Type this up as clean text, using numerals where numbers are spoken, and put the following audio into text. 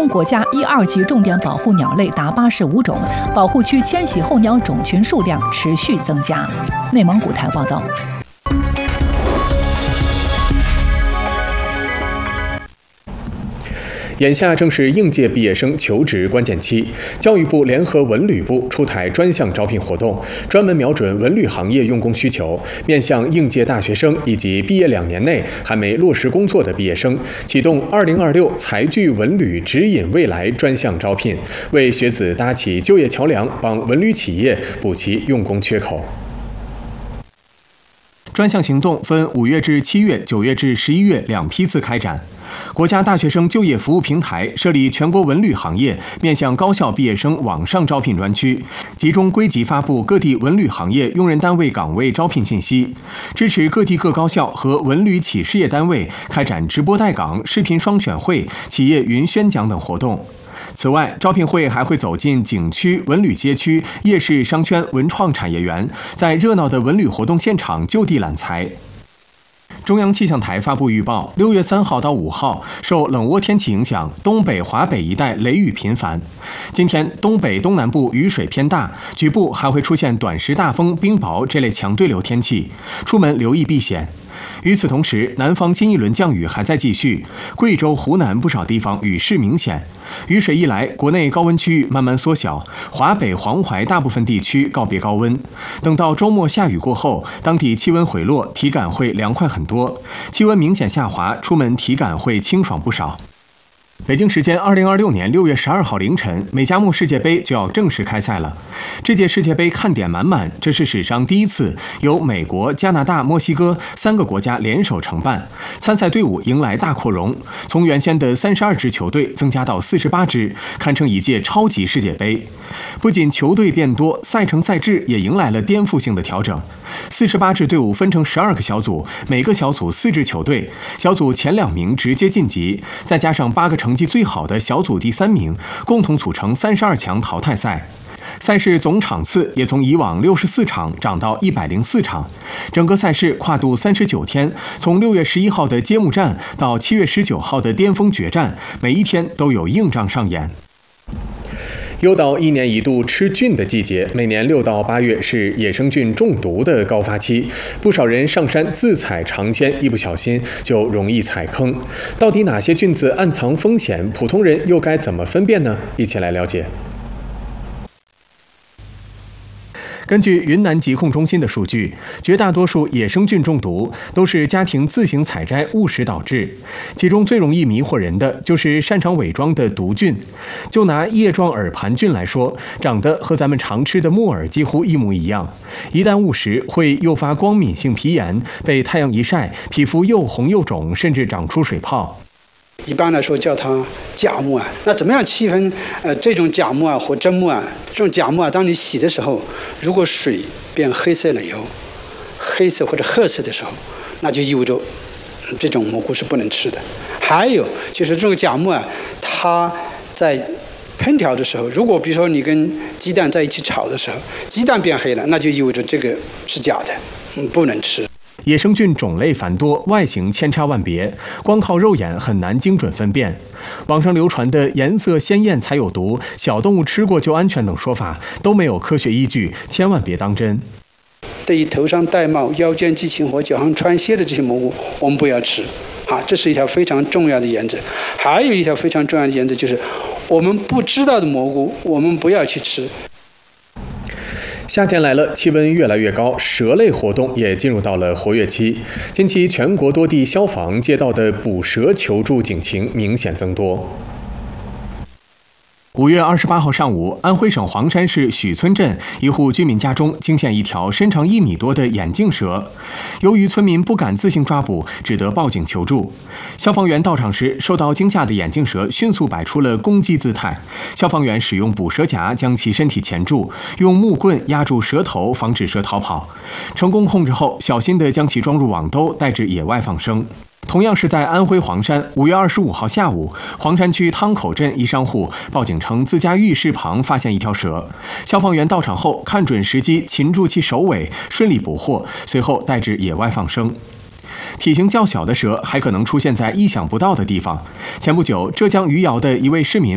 国家1、2级重点保护鸟类达85种，保护区迁徙候鸟种群数量持续增加。内蒙古台报道。 眼下正是应届毕业生求职关键期，教育部联合文旅部出台专项招聘活动，专门瞄准文旅行业用工需求，面向应届大学生以及毕业2年内还没落实工作的毕业生，启动2026财聚文旅指引未来专项招聘，为学子搭起就业桥梁，帮文旅企业补齐用工缺口。专项行动分5月至7月、9月至11月2批次开展。国家大学生就业服务平台设立全国文旅行业面向高校毕业生网上招聘专区，集中归集发布各地文旅行业用人单位岗位招聘信息，支持各地各高校和文旅企事业单位开展直播带岗、视频双选会、企业云宣讲等活动。此外，招聘会还会走进景区、文旅街区、夜市、商圈、文创产业园，在热闹的文旅活动现场就地揽才。中央气象台发布预报，6月3号到5号，受冷涡天气影响，东北、华北一带雷雨频繁。今天东北、东南部雨水偏大，局部还会出现短时大风、冰雹这类强对流天气，出门留意避险。与此同时，南方新一轮降雨还在继续，贵州、湖南不少地方雨势明显。雨水一来，国内高温区域慢慢缩小，华北、黄淮大部分地区告别高温。等到周末下雨过后，当地气温回落，体感会凉快很多，气温明显下滑，出门体感会清爽不少。北京时间2026年6月12号凌晨，美加墨世界杯就要正式开赛了。这届世界杯看点满满，这是史上第一次由美国、加拿大、墨西哥3个国家联手承办，参赛队伍迎来大扩容，从原先的32支球队增加到48支，堪称一届超级世界杯。不仅球队变多，赛程赛制也迎来了颠覆性的调整。48支队伍分成12个小组，每个小组4支球队，小组前2名直接晋级，再加上8个成绩最好的小组第3名，共同组成32强淘汰赛。赛事总场次也从以往64场涨到104场。整个赛事跨度39天，从6月11号的揭幕战到7月19号的巅峰决战，每一天都有硬仗上演。又到1年1度吃菌的季节，每年6到8月是野生菌中毒的高发期，不少人上山自采尝鲜，一不小心就容易踩坑。到底哪些菌子暗藏风险？普通人又该怎么分辨呢？一起来了解。根据云南疾控中心的数据，绝大多数野生菌中毒都是家庭自行采摘误食导致，其中最容易迷惑人的就是擅长伪装的毒菌。就拿叶状耳盘菌来说，长得和咱们常吃的木耳几乎一模一样，一旦误食会诱发光敏性皮炎，被太阳一晒，皮肤又红又肿，甚至长出水泡。 一般来说叫它假木耳。那怎么样区分这种假木耳和真木耳？这种假木耳，当你洗的时候，如果水变黑色了以后，黑色或者褐色的时候，那就意味着这种蘑菇是不能吃的。还有就是这个假木耳，它在烹调的时候，如果比如说你跟鸡蛋在一起炒的时候，鸡蛋变黑了，那就意味着这个是假的，不能吃。 野生菌种类繁多，外形千差万别，光靠肉眼很难精准分辨。网上流传的颜色鲜艳才有毒、小动物吃过就安全等说法都没有科学依据，千万别当真。 对于头上戴帽、腰间系琴和脚上穿靴的这些蘑菇，我们不要吃。这是一条非常重要的原则。还有一条非常重要的原则就是，我们不知道的蘑菇，我们不要去吃。 夏天来了，气温越来越高，蛇类活动也进入到了活跃期。近期全国多地消防接到的捕蛇求助警情明显增多。5月28号上午，安徽省黄山市许村镇一户居民家中惊现一条身长1米多的眼镜蛇，由于村民不敢自行抓捕，只得报警求助。消防员到场时，受到惊吓的眼镜蛇迅速摆出了攻击姿态，消防员使用捕蛇夹将其身体钳住，用木棍压住蛇头，防止蛇逃跑。成功控制后，小心地将其装入网兜，带至野外放生。同样是在安徽黄山，5月25号下午，黄山区汤口镇一商户报警称自家浴室旁发现一条蛇，消防员到场后看准时机擒住其首尾，顺利捕获，随后带至野外放生。体型较小的蛇还可能出现在意想不到的地方。前不久，浙江余姚的一位市民